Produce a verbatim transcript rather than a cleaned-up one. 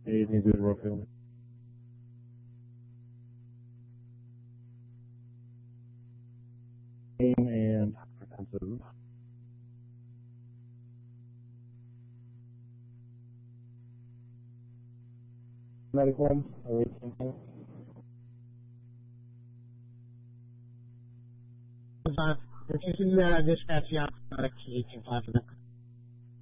Anything to do with Rockville. And comprehensive. Medical, everything. This is uh, dispatch Yacht eighteen five for the